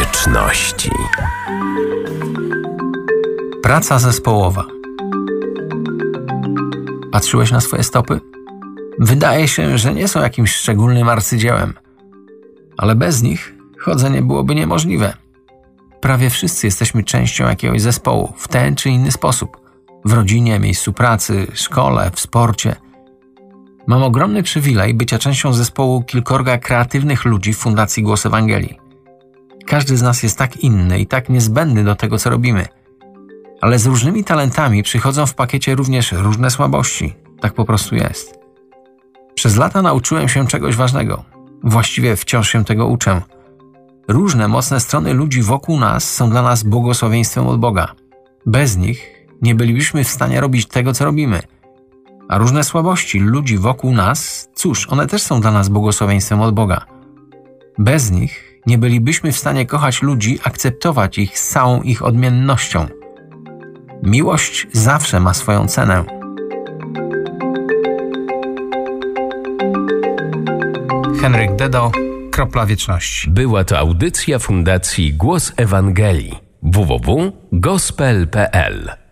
wieczności. Praca zespołowa. Patrzyłeś na swoje stopy? Wydaje się, że nie są jakimś szczególnym arcydziełem, ale bez nich chodzenie byłoby niemożliwe. Prawie wszyscy jesteśmy częścią jakiegoś zespołu w ten czy inny sposób. W rodzinie, miejscu pracy, szkole, w sporcie. Mam ogromny przywilej bycia częścią zespołu kilkorga kreatywnych ludzi w Fundacji Głos Ewangelii. Każdy z nas jest tak inny i tak niezbędny do tego, co robimy. Ale z różnymi talentami przychodzą w pakiecie również różne słabości. Tak po prostu jest. Przez lata nauczyłem się czegoś ważnego. Właściwie wciąż się tego uczę. Różne mocne strony ludzi wokół nas są dla nas błogosławieństwem od Boga. Bez nich nie bylibyśmy w stanie robić tego, co robimy. A różne słabości ludzi wokół nas, cóż, one też są dla nas błogosławieństwem od Boga. Bez nich nie bylibyśmy w stanie kochać ludzi, akceptować ich z całą ich odmiennością. Miłość zawsze ma swoją cenę. Henryk Dedo, Kropla Wieczności. Była to audycja Fundacji Głos Ewangelii. www.gospel.pl